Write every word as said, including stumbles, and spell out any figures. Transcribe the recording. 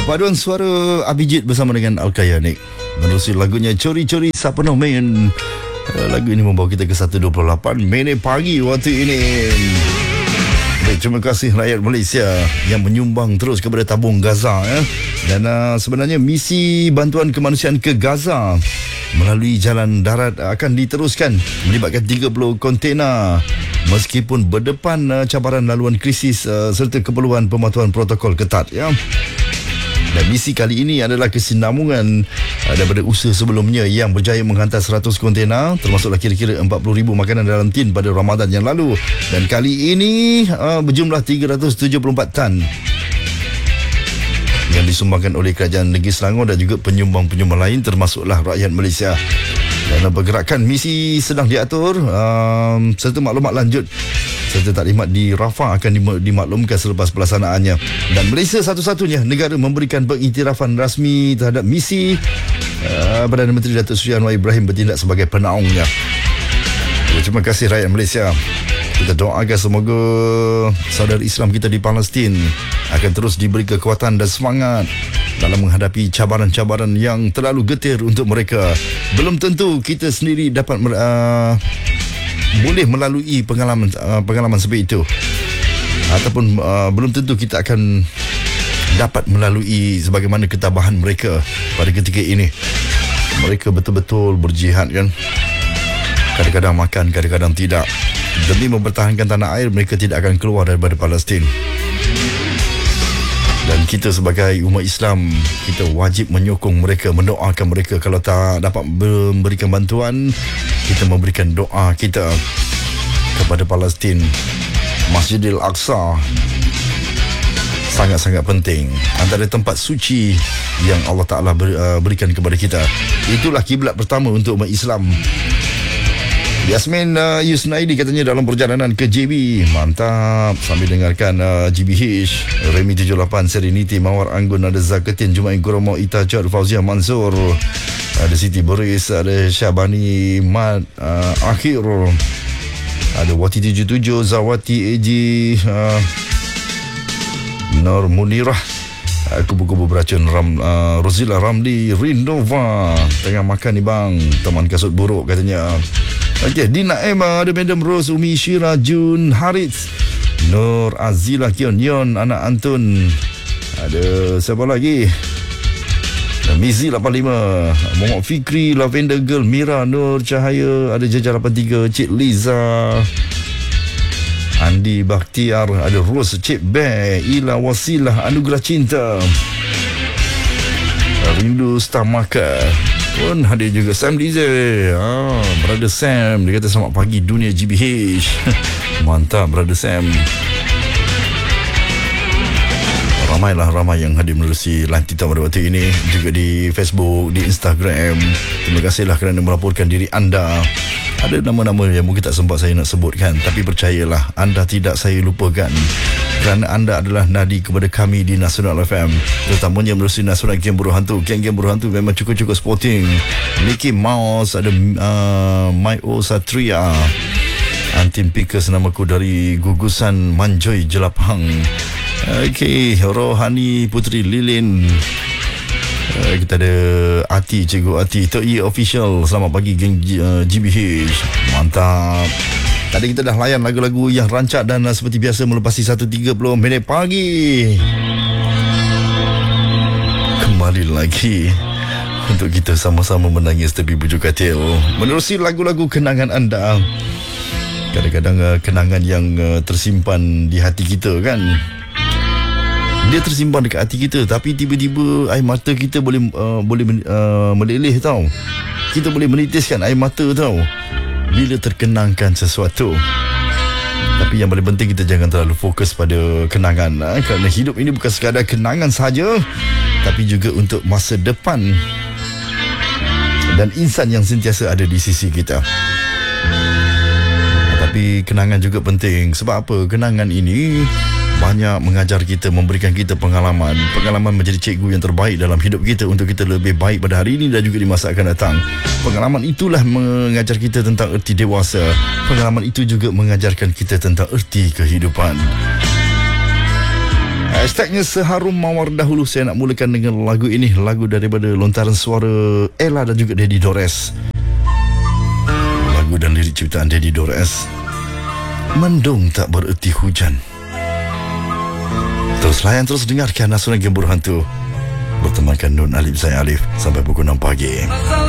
Paduan suara Abhijit bersama dengan Alkaya Nik menerusi lagunya Cori-Cori Sapno Main. Lagu ini membawa kita ke seratus dua puluh lapan minit pagi waktu ini. Baik, terima kasih rakyat Malaysia yang menyumbang terus kepada tabung Gaza ya. Dan uh, sebenarnya misi bantuan kemanusiaan ke Gaza melalui jalan darat akan diteruskan, melibatkan tiga puluh kontena meskipun berdepan uh, cabaran laluan krisis uh, serta keperluan pematuhan protokol ketat ya. Dan misi kali ini adalah kesinambungan uh, daripada usaha sebelumnya yang berjaya menghantar seratus kontena, termasuklah kira-kira empat puluh ribu makanan dalam tin pada Ramadan yang lalu. Dan kali ini uh, berjumlah tiga ratus tujuh puluh empat tan yang disumbangkan oleh Kerajaan Negeri Selangor dan juga penyumbang-penyumbang lain, termasuklah rakyat Malaysia. Dan pergerakan misi sedang diatur um, serta maklumat lanjut serta taklimat di Rafah akan dimaklumkan selepas pelaksanaannya. Dan Malaysia satu-satunya negara memberikan pengiktirafan rasmi terhadap misi. uh, Perdana Menteri Datuk Seri Anwar Ibrahim bertindak sebagai penaungnya. Terima kasih rakyat Malaysia. Kita doakan semoga saudara Islam kita di Palestin akan terus diberi kekuatan dan semangat dalam menghadapi cabaran-cabaran yang terlalu getir untuk mereka. Belum tentu kita sendiri dapat uh, boleh melalui pengalaman uh, pengalaman seperti itu, ataupun uh, belum tentu kita akan dapat melalui sebagaimana ketabahan mereka pada ketika ini. Mereka betul-betul berjihad kan. Kadang-kadang makan, kadang-kadang tidak. Demi mempertahankan tanah air, mereka tidak akan keluar daripada Palestin. Dan kita sebagai umat Islam, kita wajib menyokong mereka, mendoakan mereka. Kalau tak dapat memberikan bantuan, kita memberikan doa kita kepada Palestin. Masjidil Aqsa sangat-sangat penting, antara tempat suci yang Allah Ta'ala berikan kepada kita. Itulah kiblat pertama untuk umat Islam. Yasmin uh, Yusnaidi katanya dalam perjalanan ke J B. Mantap. Sambil dengarkan uh, G B H, Remi tujuh lapan, Serenity, Mawar Anggun, ada Zakatin, Jumain Guromo, Itajar, Fauzia Mansur, ada Siti Boris, ada Syabani Mad, uh, Akhir, ada Wati tujuh tujuh, Zawati Eji, uh, Nur Munirah, uh, Kubu-kubu beracun, Ram, uh, Rozila Ramli, Rindova. Tengah makan ni bang, teman kasut buruk katanya. Okey, Dina Emma, ada Madam Rose, Umi Syira, Jun, Harith, Nur Azila, Kion Yon, anak Antun. Ada siapa lagi? Mizi lapan lima, Muhammad Fikri, Lavender Girl, Mira, Nur Cahaya, ada Jajar lapan tiga, Cik Liza, Andi Bakhtiar, ada Rose, Cik Bear, Ila Wasilah, Anugerah Cinta, Rindu Stamaka pun hadir juga. Sam Lizer, ah, Brother Sam, dia kata selamat pagi dunia G B H. Mantap Brother Sam. Ramailah ramai yang hadir menerusi live kita pada waktu ini, juga di Facebook, di Instagram. Terima kasihlah kerana melaporkan diri anda. Ada nama-nama yang mungkin tak sempat saya nak sebutkan, tapi percayalah, anda tidak saya lupakan, kerana anda adalah nadi kepada kami di Nasional F M, terutamanya menerusi Nasional Game Buruh Hantu. Geng-geng Buruh Hantu memang cukup-cukup sporting. Mickey Mouse, ada uh, Maio Satria, Antim Pickers, namaku dari gugusan Manjoy Jelapang. Okey, Rohani Putri Lilin, uh, kita ada Ati, Cikgu Ati, Tok E Official. Selamat pagi geng uh, G B H. Mantap. Tadi kita dah layan lagu-lagu yang rancak dan uh, seperti biasa melepasi satu tiga puluh minit pagi. Kembali lagi untuk kita sama-sama menangis tepi bujur katil, menerusi lagu-lagu kenangan anda. Kadang-kadang uh, kenangan yang uh, tersimpan di hati kita kan, dia tersimpan dekat hati kita, tapi tiba-tiba air mata kita boleh uh, boleh uh, meleleh tau. Kita boleh menitiskan air mata tau bila terkenangkan sesuatu. Tapi yang paling penting, kita jangan terlalu fokus pada kenangan, ha? Kerana hidup ini bukan sekadar kenangan saja, tapi juga untuk masa depan dan insan yang sentiasa ada di sisi kita. Tapi kenangan juga penting. Sebab apa? Kenangan ini banyak mengajar kita, memberikan kita pengalaman. Pengalaman menjadi cikgu yang terbaik dalam hidup kita untuk kita lebih baik pada hari ini dan juga di masa akan datang. Pengalaman itulah mengajar kita tentang erti dewasa. Pengalaman itu juga mengajarkan kita tentang erti kehidupan. Hashtagnya seharum mawar dahulu. Saya nak mulakan dengan lagu ini, lagu daripada lontaran suara Ella dan juga Daddy Dores. Lagu dan lirik ciptaan Daddy Dores. Mendung tak bererti hujan. Terus layan, terus dengarkan Nasuran Gembur Hantu bertemankan Nun Alif, saya Alif, sampai pukul enam pagi.